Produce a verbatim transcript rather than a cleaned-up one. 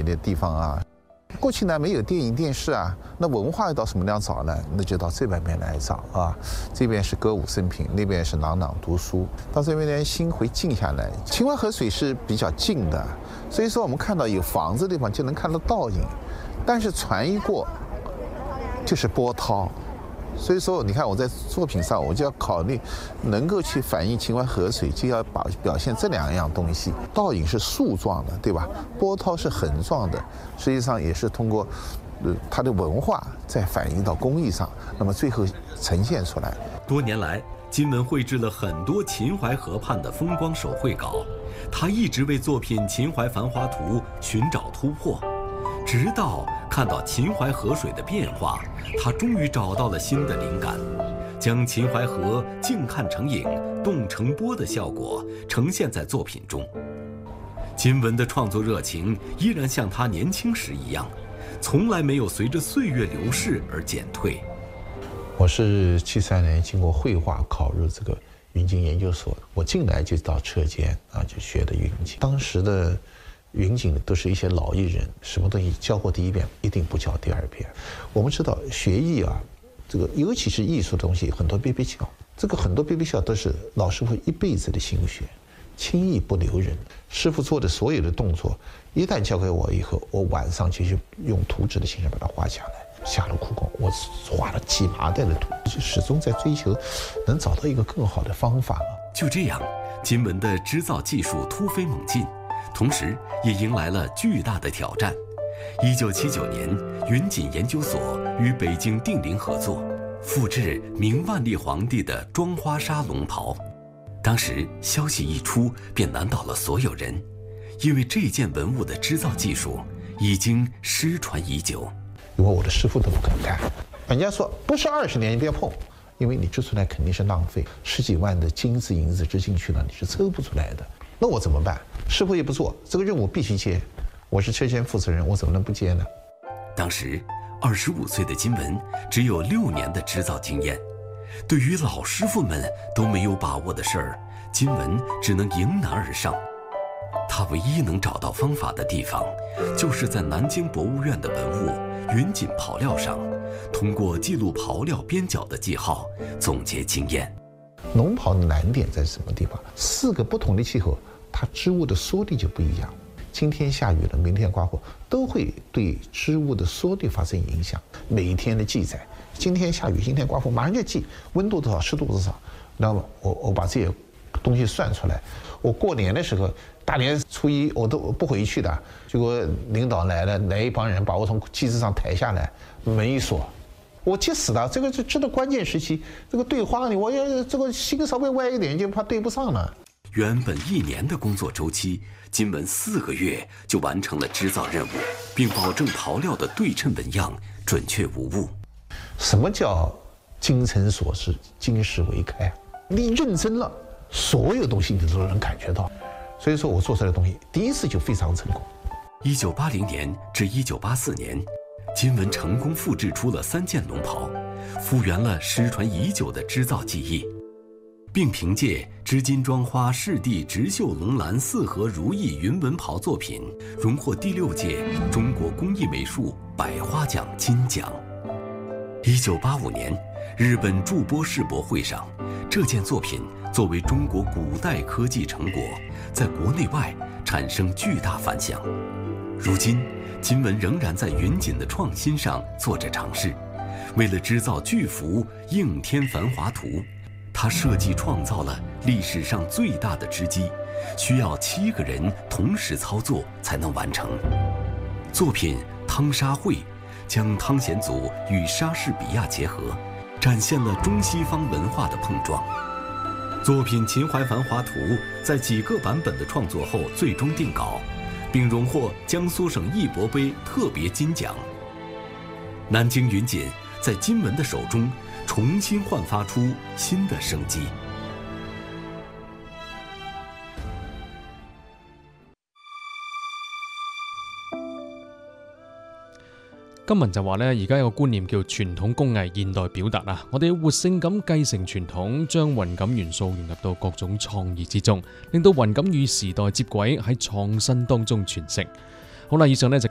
美的地方啊。过去呢没有电影电视啊，那文化要到什么地方找呢？那就到这边边来找啊。这边是歌舞升平，那边是朗朗读书，到这边呢心会静下来。秦淮河水是比较近的，所以说我们看到有房子的地方就能看到倒影，但是船一过就是波涛。所以说，你看我在作品上，我就要考虑能够去反映秦淮河水，就要把表现这两样东西。倒影是树状的，对吧？波涛是横状的，实际上也是通过呃它的文化再反映到工艺上，那么最后呈现出来。 多年来，金文绘制了很多秦淮河畔的风光手绘稿，他一直为作品《秦淮繁华图》寻找突破。直到看到秦淮河水的变化，他终于找到了新的灵感，将秦淮河静看成影、动成波的效果呈现在作品中。金文的创作热情依然像他年轻时一样，从来没有随着岁月流逝而减退。 我是七三年经过绘画考入这个云锦研究所，我进来就到车间啊，就学的云锦。当时的云锦都是一些老艺人，什么东西教过第一遍，一定不教第二遍。我们知道学艺啊，这个尤其是艺术的东西，很多憋憋笑，这个很多憋憋笑都是老师傅一辈子的心血，轻易不留人。师傅做的所有的动作，一旦交给我以后，我晚上就去用图纸的形式把它画下来，下了苦功。我画了几麻袋的图，就始终在追求能找到一个更好的方法。 就这样，金文的织造技术突飞猛进。同时也迎来了巨大的挑战。一九七九年，云锦研究所与北京定陵合作，复制明万历皇帝的妆花纱龙袍。当时消息一出，便难倒了所有人，因为这件文物的织造技术已经失传已久。 因为我的师傅都不肯干，人家说不是二十年你别碰，因为你织出来肯定是浪费，十几万的金子银子织进去了，你是抽不出来的。那我怎么办？师傅也不做，这个任务必须接。我是车间负责人，我怎么能不接呢？ 当时二十五岁的金文只有六年的织造经验，对于老师傅们都没有把握的事儿，金文只能迎难而上。他唯一能找到方法的地方，就是在南京博物院的文物云锦袍料上，通过记录袍料边角的记号，总结经验。 龙袍的难点在什么地方？四个不同的气候，它织物的缩力就不一样。今天下雨了，明天刮风，都会对织物的缩力发生影响。每一天的记载，今天下雨，今天刮风，马上就记温度多少，湿度多少。那么我我把这些东西算出来。我过年的时候，大年初一我都不回去的，结果领导来了，来一帮人把我从机子上抬下来，门一锁。我急死了，这个是织的关键时期，这个对花呢，我要这个心稍微歪一点，就怕对不上了。 原本一年的工作周期，金文四个月就完成了织造任务，并保证袍料的对称纹样准确无误。 什么叫精诚所至，金石为开？你认真了，所有东西你都能感觉到。所以说我做出来的东西，第一次就非常成功。 一九八零年至一九八四年。金文成功复制出了三件龙袍，复原了失传已久的织造技艺，并凭借织金妆花赤地直绣龙兰四合如意云纹袍作品，荣获第六届中国工艺美术百花奖金奖。一九八五年，日本筑波世博会上，这件作品作为中国古代科技成果，在国内外产生巨大反响。如今，金文仍然在云锦的创新上做着尝试。为了织造巨幅《应天繁华图》，他设计创造了历史上最大的织机，需要七个人同时操作才能完成。作品《汤沙会》将汤显祖与莎士比亚结合，展现了中西方文化的碰撞。作品《秦淮繁华图》在几个版本的创作后，最终定稿，并荣获江苏省艺博杯特别金奖。南京云锦在金文的手中重新焕发出新的生机。 金文就話咧，而家有個觀念叫傳統工藝現代表達啊，我哋要活性咁繼承傳統，將韻感元素融入到各種創意之中，令到韻感與時代接軌，喺創新當中傳承。好啦，以上咧就